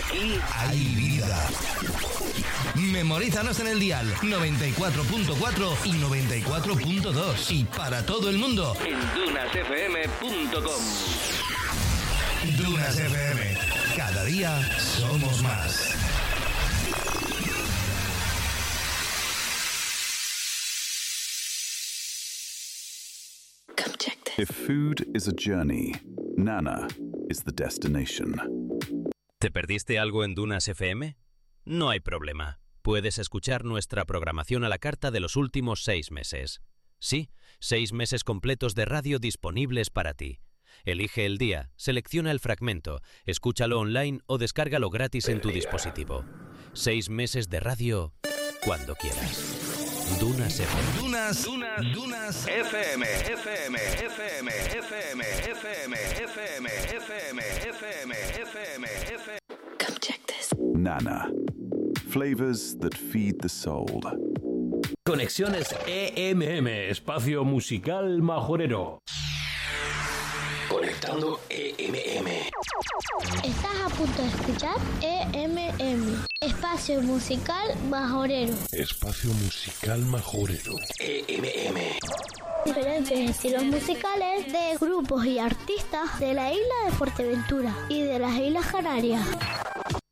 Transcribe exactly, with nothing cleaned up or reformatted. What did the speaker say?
Aquí hay vida. Memorízanos en el dial noventa y cuatro punto cuatro y noventa y cuatro punto dos y para todo el mundo en dunas f m punto com. Dunas F M. Cada día somos más. Come check this. If food is a journey, Nana is the destination. ¿Te perdiste algo en Dunas F M? No hay problema. Puedes escuchar nuestra programación a la carta de los últimos seis meses. Sí, seis meses completos de radio disponibles para ti. Elige el día, selecciona el fragmento, escúchalo online o descárgalo gratis en tu dispositivo. Seis meses de radio cuando quieras. Dunas F M. Dunas, Dunas, Dunas F M, F M, F M, F M, F M, F M, F M, F M, F M, F M. Come check this. Nana. Flavors that feed the soul. Conexiones E M M, espacio musical majorero. Conectando E M M. Estás a punto de escuchar E M M, espacio musical majorero. Espacio musical majorero. E M M. Diferentes estilos musicales de grupos y artistas de la isla de Fuerteventura y de las Islas Canarias.